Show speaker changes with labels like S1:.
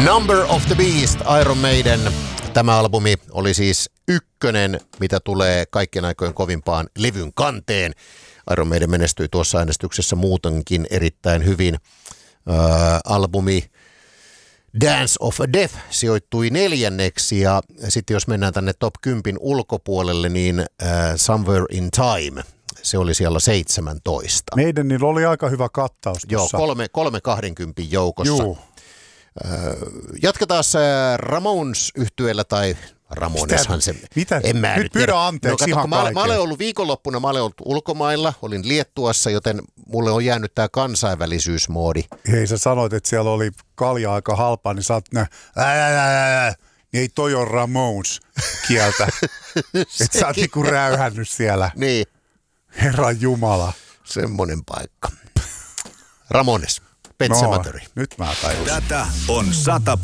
S1: Number of the Beast, Iron Maiden. Tämä albumi oli siis ykkönen, mitä tulee kaikkien aikojen kovimpaan levyn kanteen. Iron Maiden menestyi tuossa äänestyksessä muutenkin erittäin hyvin. Albumi Dance of Death sijoittui 4. ja sitten jos mennään tänne top 10 ulkopuolelle, niin Somewhere in Time, se oli siellä 17.
S2: Meidän niillä oli aika hyvä kattaus tuossa.
S1: Joo, kolme 20 joukossa.
S2: Juu.
S1: Jatketaan Ramones-yhtyeellä tai Ramoneshan se.
S2: Mitä?
S1: En mä
S2: nyt pyydä anteeksi ihan
S1: mä
S2: kaiken.
S1: olen ollut viikonloppuna, mä olen ollut ulkomailla, olin Liettuassa, joten mulle on jäänyt tää kansainvälisyysmoodi.
S2: Hei, sä sanoit, että siellä oli kalja aika halpaa, niin sä oot niin ei toi on Ramones kieltä. Että sä oot niinku räyhännyt siellä.
S1: Niin.
S2: Herran Jumala.
S1: Semmonen paikka. Ramones, Pet Sematary.
S2: Nyt mä tajusin.
S3: Tätä on 100%